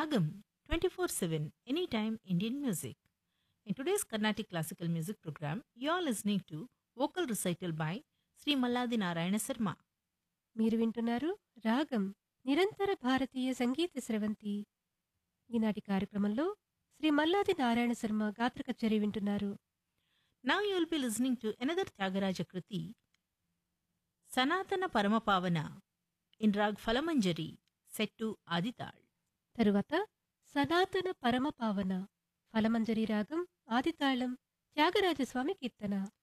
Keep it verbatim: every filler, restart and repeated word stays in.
Ragam twenty-four seven Anytime Indian Music. In today's Carnatic Classical Music program, you are listening to vocal recital by Sri Malladi Narayana Sarma. మీరు వింటున్నారు రాగం నిరంతర భారతీయ సంగీత స్రవంతి. ఈనాటి కార్యక్రమంలో శ్రీ మల్లాది నారాయణ శర్మ గాత్ర కచేరీ వింటున్నారు. Now you will be listening to another Tyagaraja Kriti, Sanatana Paramapavana, in Rag Falamanjari, set to Adital. తరువాత సనాతన పరమ పావన ఫలమంజరి రాగం ఆదితాళం త్యాగరాజస్వామి కీర్తన.